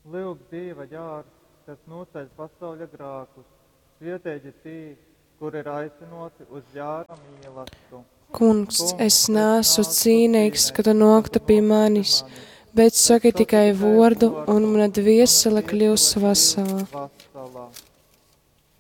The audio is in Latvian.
Lūk, Dieva ģērs, kas noceļ pasauļa grākus, svētīti tī, kur ir aicinoti uz ģēra mīlestību. Kungs, es neesmu cienīgs, ka tu noktu pie manis, bet saki tikai vārdu, un mana dviesele kļūs vesela.